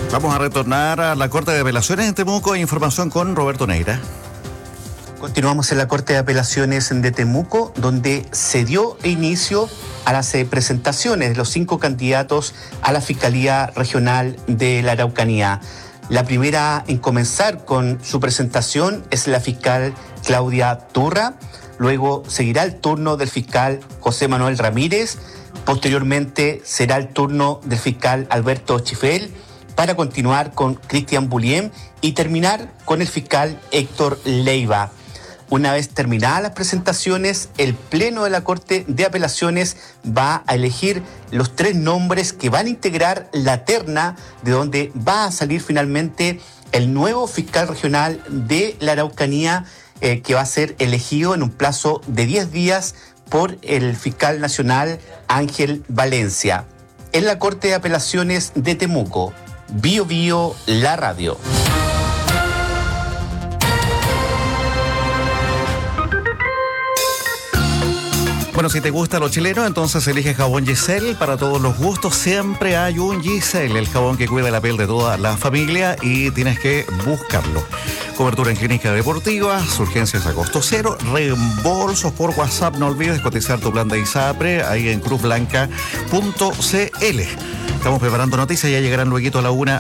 Vamos a retornar a la Corte de Apelaciones en Temuco. Información con Roberto Neira. Continuamos en la Corte de Apelaciones de Temuco, donde se dio inicio a las presentaciones de los 5 candidatos a la Fiscalía Regional de la Araucanía. La primera en comenzar con su presentación es la fiscal Claudia Turra. Luego seguirá el turno del fiscal José Manuel Ramírez. Posteriormente será el turno del fiscal Alberto Chifel, para continuar con Cristian Buliem y terminar con el fiscal Héctor Leiva. Una vez terminadas las presentaciones, el Pleno de la Corte de Apelaciones va a elegir los 3 nombres que van a integrar la terna de donde va a salir finalmente el nuevo fiscal regional de la Araucanía, que va a ser elegido en un plazo de 10 días por el fiscal nacional Ángel Valencia. En la Corte de Apelaciones de Temuco, Bio Bio, la radio. Bueno, si te gusta lo chileno, entonces elige jabón Giselle. Para todos los gustos siempre hay un Giselle, el jabón que cuida la piel de toda la familia y tienes que buscarlo. Cobertura en clínica deportiva, urgencias a costo cero, reembolsos por WhatsApp. No olvides cotizar tu plan de ISAPRE ahí en cruzblanca.cl. Estamos preparando noticias, ya llegarán luego a la 1